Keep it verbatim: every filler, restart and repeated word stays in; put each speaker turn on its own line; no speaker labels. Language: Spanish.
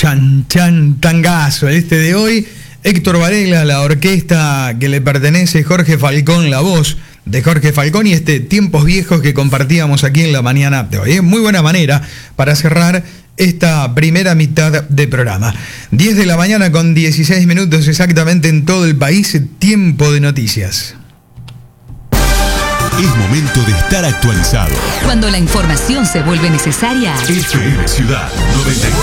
Chan, chan, tangazo, este de hoy. Héctor Varela, la orquesta que le pertenece, Jorge Falcón, la voz de Jorge Falcón, y este Tiempos Viejos que compartíamos aquí en la mañana de hoy. Muy buena manera para cerrar esta primera mitad de programa. diez de la mañana con dieciséis minutos exactamente en todo el país, tiempo de noticias.
Es momento de estar actualizado.
Cuando la información se vuelve necesaria.
F M Ciudad noventa y tres.